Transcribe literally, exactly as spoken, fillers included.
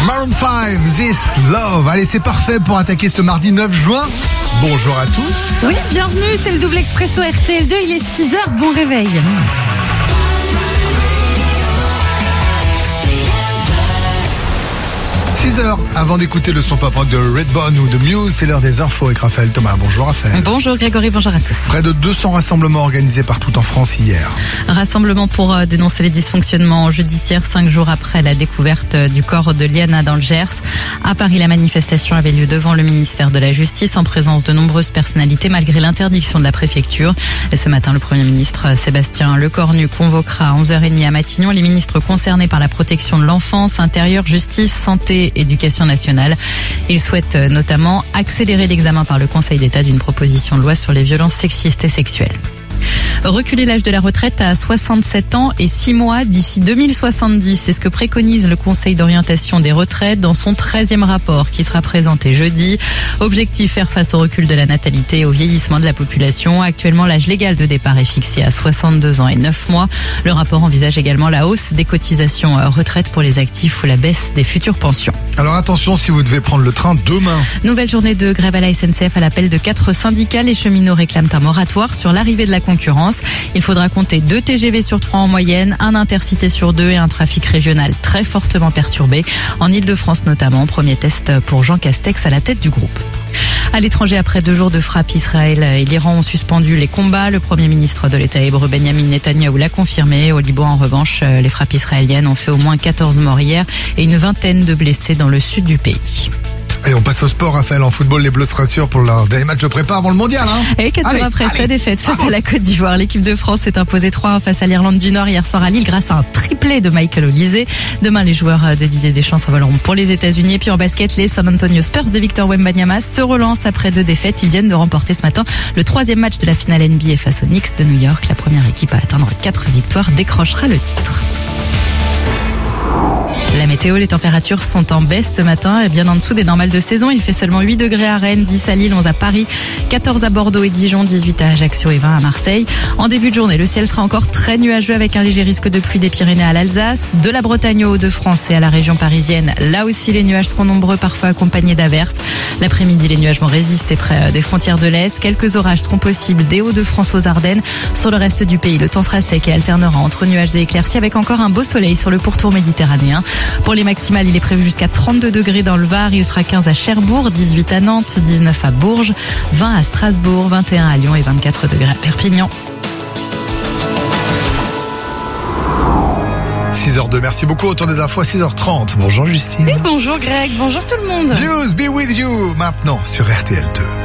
Maroon five, This Love. Allez, c'est parfait pour attaquer ce mardi neuf juin. Bonjour à tous. Oui, bienvenue, c'est le double expresso R T L deux, il est six heures, bon réveil. six heures, avant d'écouter le son pop rock de Redbone ou de Muse, c'est l'heure des infos avec Raphaël Thomas. Bonjour Raphaël. Bonjour Grégory, bonjour à tous. Près de deux cents rassemblements organisés partout en France hier. Rassemblement pour euh, dénoncer les dysfonctionnements judiciaires cinq jours après la découverte euh, du corps de Liana dans le Gers. À Paris, la manifestation avait lieu devant le ministère de la Justice en présence de nombreuses personnalités malgré l'interdiction de la préfecture. Et ce matin, le Premier ministre Sébastien Lecornu convoquera à onze heures trente à Matignon les ministres concernés par la protection de l'enfance, intérieur, justice, santé, éducation nationale. Il souhaite notamment accélérer l'examen par le Conseil d'État d'une proposition de loi sur les violences sexistes et sexuelles. Reculer l'âge de la retraite à soixante-sept ans et six mois d'ici deux mille soixante-dix. C'est ce que préconise le Conseil d'orientation des retraites dans son treizième rapport qui sera présenté jeudi. Objectif, faire face au recul de la natalité et au vieillissement de la population. Actuellement, l'âge légal de départ est fixé à soixante-deux ans et neuf mois. Le rapport envisage également la hausse des cotisations retraite pour les actifs ou la baisse des futures pensions. Alors attention si vous devez prendre le train demain. Nouvelle journée de grève à la S N C F à l'appel de quatre syndicats. Les cheminots réclament un moratoire sur l'arrivée de la concurrence. Il faudra compter deux T G V sur trois en moyenne, un intercité sur deux et un trafic régional très fortement perturbé. En Ile-de-France notamment, premier test pour Jean Castex à la tête du groupe. À l'étranger, après deux jours de frappe, Israël et l'Iran ont suspendu les combats. Le Premier ministre de l'État hébreu Benjamin Netanyahou l'a confirmé. Au Liban, en revanche, les frappes israéliennes ont fait au moins quatorze morts hier et une vingtaine de blessés dans le sud du pays. Et on passe au sport, Raphaël. En football, les Bleus se rassurent pour leur dernier match de prépa avant le mondial. Hein. Et quatre allez, jours après allez, sa défaite face avance. à la Côte d'Ivoire, l'équipe de France s'est imposée trois un face à l'Irlande du Nord hier soir à Lille grâce à un triplé de Michael Olise. Demain, les joueurs de Didier Deschamps s'envoleront pour les États-Unis. Et puis en basket, les San Antonio Spurs de Victor Wembanyama se relancent après deux défaites. Ils viennent de remporter ce matin le troisième match de la finale N B A face aux Knicks de New York. La première équipe à atteindre quatre victoires décrochera le titre. La météo, les températures sont en baisse ce matin et bien en dessous des normales de saison. Il fait seulement huit degrés à Rennes, dix à Lille, onze à Paris, quatorze à Bordeaux et Dijon, dix-huit à Ajaccio et vingt à Marseille. En début de journée, le ciel sera encore très nuageux avec un léger risque de pluie des Pyrénées à l'Alsace, de la Bretagne aux Hauts-de-France et à la région parisienne. Là aussi, les nuages seront nombreux, parfois accompagnés d'averses. L'après-midi, les nuages vont résister près des frontières de l'Est. Quelques orages seront possibles des Hauts-de-France aux Ardennes. Sur le reste du pays, le temps sera sec et alternera entre nuages et éclaircies avec encore un beau soleil sur le pourtour méditerranéen. Pour les maximales, il est prévu jusqu'à trente-deux degrés dans le Var. Il fera quinze à Cherbourg, dix-huit à Nantes, dix-neuf à Bourges, vingt à Strasbourg, vingt et un à Lyon et vingt-quatre degrés à Perpignan. six heures deux, merci beaucoup. Autour des infos à six heures trente. Bonjour Justine. Oui, bonjour Greg, bonjour tout le monde. News, be with you, maintenant sur R T L deux.